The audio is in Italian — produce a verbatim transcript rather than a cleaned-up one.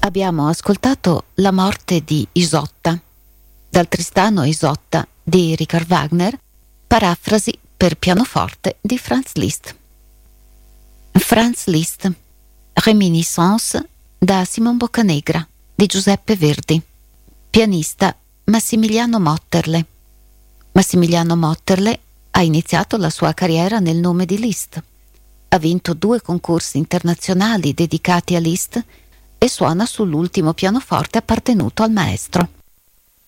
abbiamo ascoltato La morte di Isotta, dal Tristano e Isotta di Richard Wagner, parafrasi per pianoforte di Franz Liszt. Franz Liszt, Reminiscence da Simon Boccanegra di Giuseppe Verdi. Pianista Massimiliano Motterle. Massimiliano Motterle ha iniziato la sua carriera nel nome di Liszt. Ha vinto due concorsi internazionali dedicati a Liszt e suona sull'ultimo pianoforte appartenuto al maestro.